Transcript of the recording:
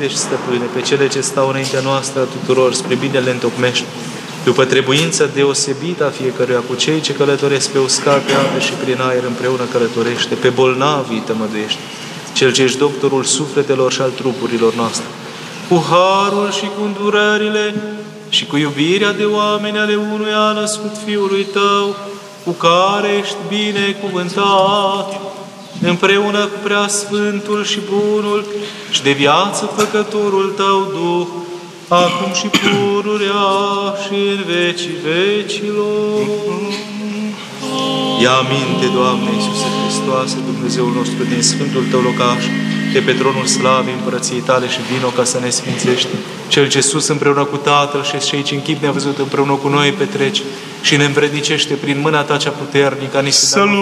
deschide și stăpâne pe cele ce stau înaintea noastră a tuturor, spre binele întocmești, după trebuința deosebită a fiecăruia, cu cei ce călătoresc pe uscat, pe ape și prin aer împreună călătorește, pe bolnavii tămăduiește, cel ce ești doctorul sufletelor și al trupurilor noastre, cu harul și cu îndurările și cu iubirea de oameni ale unuia născut Fiului Tău, cu care ești binecuvântat, împreună cu Preasfântul și Bunul și de viață Făcătorul Tău Duh, acum și pururea și în vecii vecilor. Ia aminte, Doamne Iisuse Hristoase, Dumnezeul nostru, din Sfântul Tău locaș, de pe tronul slavei împărăției Tale și vino ca să ne sfințești. Cel ce sus împreună cu Tatăl și aici în chip ne-a văzut împreună cu noi petreci și ne învrednicește prin mâna Ta cea puternică,